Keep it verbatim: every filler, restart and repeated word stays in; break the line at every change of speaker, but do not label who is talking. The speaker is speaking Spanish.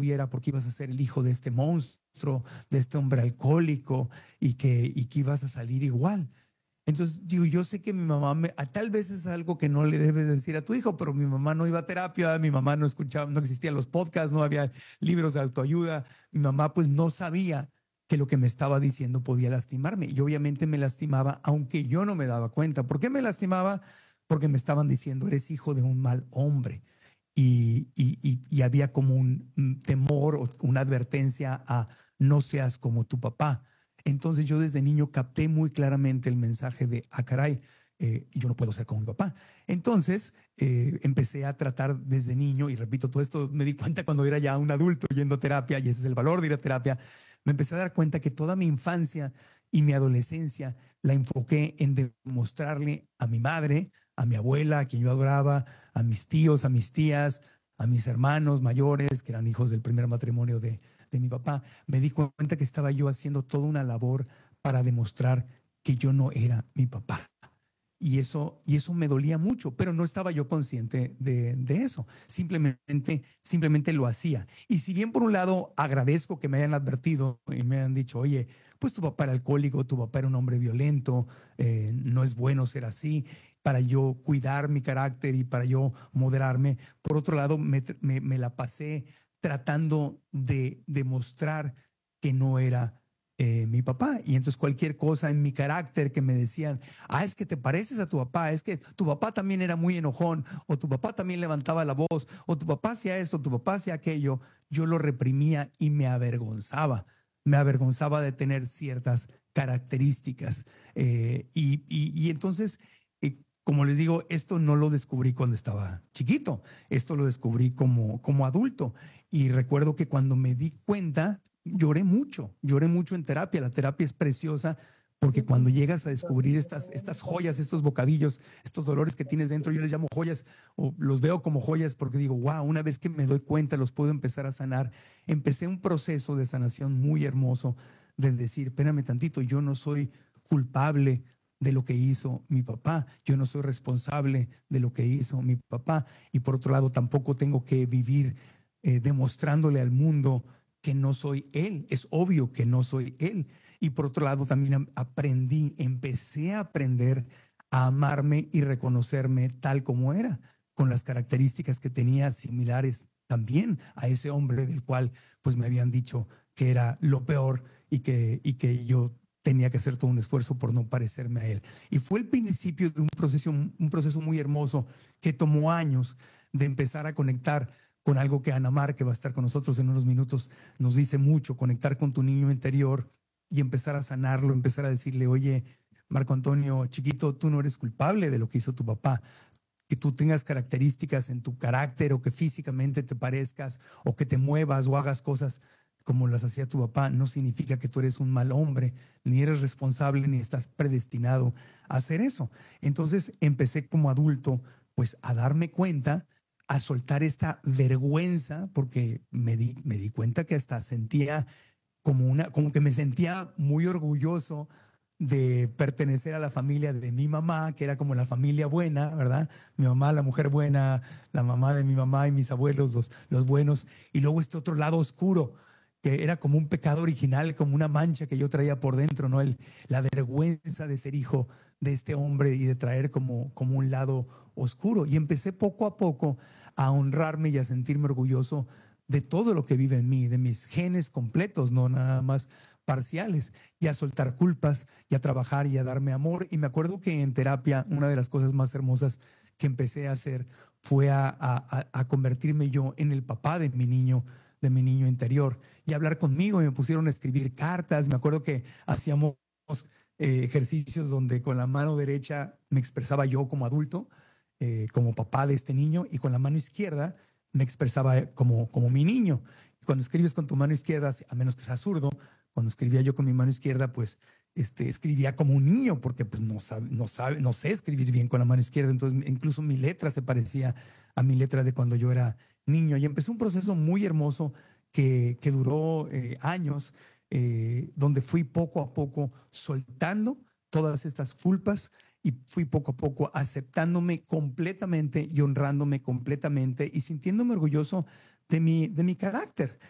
tuviera porque ibas a ser el hijo de este monstruo, de este hombre alcohólico y que, y que ibas a salir igual. Entonces, digo, yo sé que mi mamá, me, a, tal vez es algo que no le debes decir a tu hijo, pero mi mamá no iba a terapia, mi mamá no escuchaba, no existían los podcasts, no había libros de autoayuda, mi mamá pues no sabía que lo que me estaba diciendo podía lastimarme y obviamente me lastimaba, aunque yo no me daba cuenta. ¿Por qué me lastimaba? Porque me estaban diciendo, eres hijo de un mal hombre. Y, y, y, y había como un, un temor o una advertencia a no seas como tu papá. Entonces yo desde niño capté muy claramente el mensaje de, ah, caray, eh, yo no puedo ser como mi papá. Entonces eh, empecé a tratar desde niño, y repito, todo esto me di cuenta cuando era ya un adulto yendo a terapia, y ese es el valor de ir a terapia. Me empecé a dar cuenta que toda mi infancia y mi adolescencia la enfoqué en demostrarle a mi madre, a mi abuela, a quien yo adoraba, a mis tíos, a mis tías, a mis hermanos mayores, que eran hijos del primer matrimonio de, de mi papá, me di cuenta que estaba yo haciendo toda una labor para demostrar que yo no era mi papá. Y eso, y eso me dolía mucho, pero no estaba yo consciente de, de eso. Simplemente, simplemente lo hacía. Y si bien por un lado agradezco que me hayan advertido y me han dicho, oye, pues tu papá era alcohólico, tu papá era un hombre violento, eh, no es bueno ser así, para yo cuidar mi carácter y para yo moderarme. Por otro lado, me, me, me la pasé tratando de demostrar que no era eh, mi papá. Y entonces cualquier cosa en mi carácter que me decían, ah, es que te pareces a tu papá, es que tu papá también era muy enojón, o tu papá también levantaba la voz, o tu papá hacía esto, tu papá hacía aquello, yo lo reprimía y me avergonzaba. Me avergonzaba de tener ciertas características. Eh, y, y, y entonces, eh, como les digo, esto no lo descubrí cuando estaba chiquito, esto lo descubrí como, como adulto. Y recuerdo que cuando me di cuenta, lloré mucho, lloré mucho en terapia. La terapia es preciosa porque cuando llegas a descubrir estas, estas joyas, estos bocadillos, estos dolores que tienes dentro, yo les llamo joyas o los veo como joyas porque digo, wow, una vez que me doy cuenta los puedo empezar a sanar. Empecé un proceso de sanación muy hermoso de decir, espérame tantito, yo no soy culpable de lo que hizo mi papá, yo no soy responsable de lo que hizo mi papá y por otro lado tampoco tengo que vivir eh, demostrándole al mundo que no soy él, es obvio que no soy él. Y por otro lado también aprendí, empecé a aprender a amarme y reconocerme tal como era, con las características que tenía similares también a ese hombre del cual pues me habían dicho que era lo peor y que, y que yo tenía que hacer todo un esfuerzo por no parecerme a él. Y fue el principio de un proceso, un proceso muy hermoso que tomó años de empezar a conectar con algo que Ana Mar, que va a estar con nosotros en unos minutos, nos dice mucho, conectar con tu niño interior y empezar a sanarlo, empezar a decirle, oye, Marco Antonio, chiquito, tú no eres culpable de lo que hizo tu papá. Que tú tengas características en tu carácter o que físicamente te parezcas o que te muevas o hagas cosas como las hacía tu papá, no significa que tú eres un mal hombre, ni eres responsable, ni estás predestinado a hacer eso. Entonces empecé como adulto, pues a darme cuenta, a soltar esta vergüenza, porque me di, me di cuenta que hasta sentía como una, como que me sentía muy orgulloso de pertenecer a la familia de mi mamá, que era como la familia buena, ¿verdad? Mi mamá, la mujer buena, la mamá de mi mamá y mis abuelos, los, los buenos, y luego este otro lado oscuro, que era como un pecado original, como una mancha que yo traía por dentro, ¿no? El, la vergüenza de ser hijo de este hombre y de traer como, como un lado oscuro. Y empecé poco a poco a honrarme y a sentirme orgulloso de todo lo que vive en mí, de mis genes completos, no nada más parciales, y a soltar culpas, y a trabajar y a darme amor. Y me acuerdo que en terapia una de las cosas más hermosas que empecé a hacer fue a, a, a convertirme yo en el papá de mi niño, de mi niño interior, y hablar conmigo, y me pusieron a escribir cartas. Me acuerdo que hacíamos eh, ejercicios donde con la mano derecha me expresaba yo como adulto, eh, como papá de este niño, y con la mano izquierda me expresaba como, como mi niño. Y cuando escribes con tu mano izquierda, a menos que seas zurdo, cuando escribía yo con mi mano izquierda, pues este, escribía como un niño, porque pues, no, sabe, no, sabe, no sé escribir bien con la mano izquierda. Entonces, incluso mi letra se parecía a mi letra de cuando yo era niño. Y empezó un proceso muy hermoso que, que duró eh, años, eh, donde fui poco a poco soltando todas estas culpas y fui poco a poco aceptándome completamente y honrándome completamente y sintiéndome orgulloso de mi, de mi carácter.